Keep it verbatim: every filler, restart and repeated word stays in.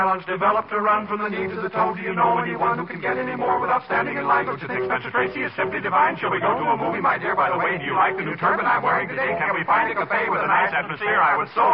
Challenge developed to run from the knee to the toe. Do you know anyone who can get any more without standing in line? Don't you think Spencer Tracy is simply divine? Shall we go to a movie, my dear? By the way, do you like the new turban I'm wearing today? Can we find a cafe with a nice atmosphere? I would so